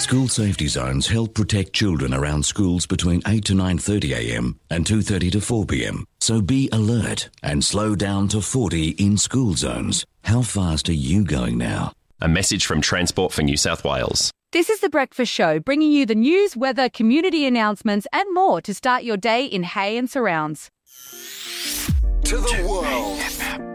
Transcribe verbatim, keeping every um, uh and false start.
School safety zones help protect children around schools between eight to nine thirty a m and two thirty to four p m. So be alert and slow down to forty in school zones. How fast are you going now? A message from Transport for New South Wales. This is The Breakfast Show, bringing you the news, weather, community announcements and more to start your day in Hay and surrounds. To the world.